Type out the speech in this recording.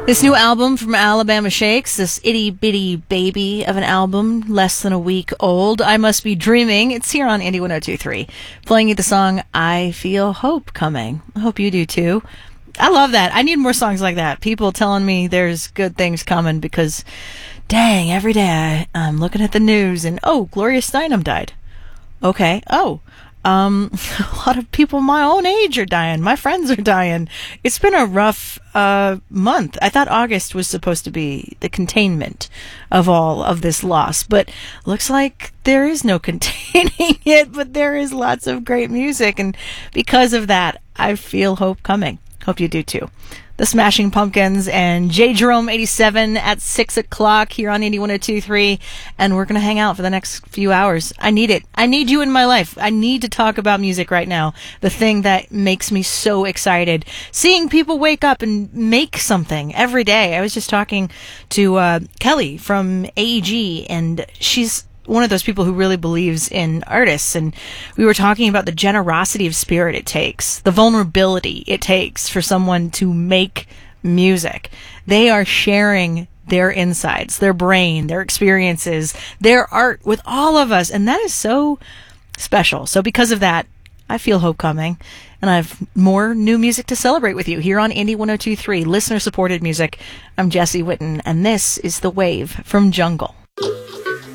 This new album from Alabama Shakes, this itty bitty baby of an album, less than a week old, I Must Be Dreaming. It's here on Indie 102.3, playing you the song I Feel Hope Coming. I hope you do too. I love that. I need more songs like that. People telling me there's good things coming because, dang, every day I'm looking at the news and, oh, Gloria Steinem died. Okay. Oh, a lot of people my own age are dying. My friends are dying. It's been a rough month. I thought August was supposed to be the containment of all of this loss, but looks like there is no containing it, but there is lots of great music, and because of that, I feel hope coming. Hope you do too. The Smashing Pumpkins and J. Jerome 87 at 6 o'clock here on Indie 102.3, and we're going to hang out for the next few hours. I need it. I need you in my life. I need to talk about music right now. The thing that makes me so excited. Seeing people wake up and make something every day. I was just talking to Kelly from AEG, and she's one of those people who really believes in artists, and we were talking about the generosity of spirit it takes, the vulnerability it takes for someone to make music. They are sharing their insights, their brain, their experiences, their art with all of us, and that is so special. So because of that, I feel hope coming, and I have more new music to celebrate with you here on Indie 102.3, listener-supported music. I'm Jesse Witten, and this is The Wave from Jungle.